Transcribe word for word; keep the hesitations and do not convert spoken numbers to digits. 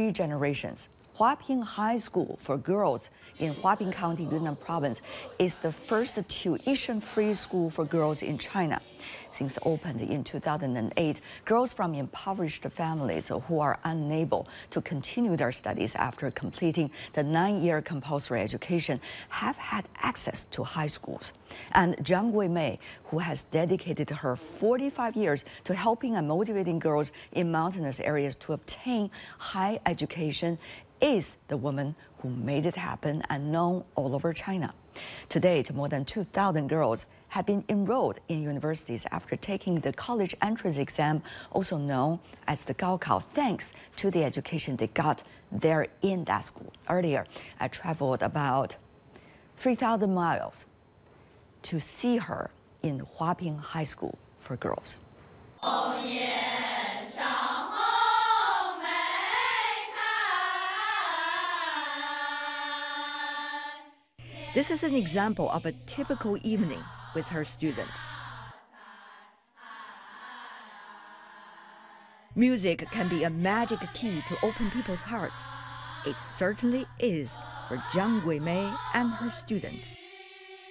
three generations. Huaping High School for girls in Huaping County, Yunnan Province is the first tuition-free school for girls in China. Since opened in two thousand eight, girls from impoverished families who are unable to continue their studies after completing the nine-year compulsory education have had access to high schools. And Zhang Guimei, who has dedicated her forty-five years to helping and motivating girls in mountainous areas to obtain high education, is the woman who made it happen and known all over China. To date, more than two thousand girls have been enrolled in universities after taking the college entrance exam, also known as the Gaokao, thanks to the education they got there in that school. Earlier, I traveled about three thousand miles to see her in Huaping High School for girls. Oh, yeah. This is an example of a typical evening with her students. Music can be a magic key to open people's hearts. It certainly is for Zhang Guimei and her students.